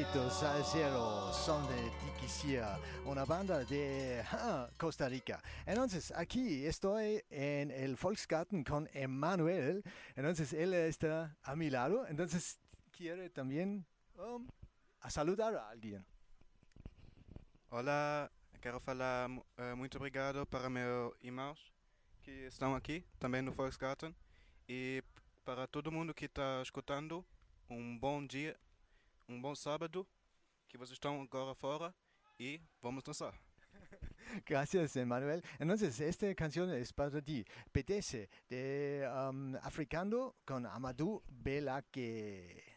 Gritos al cielo, son de Tiquisía, una banda de Costa Rica. Entonces, aquí estoy en el Volksgarten con Emanuel. Entonces, él está a mi lado. Entonces, quiere también a saludar a alguien. Olá, quero falar muito obrigado para meus irmãos que estão aqui, também no Volksgarten, e para todo mundo que está escutando, um bom dia, um bom sábado, que vocês estão agora fora e vamos dançar. Gracias, Emanuel. Entonces, esta canción es para ti. Petece de Africando con Amadou Belaque.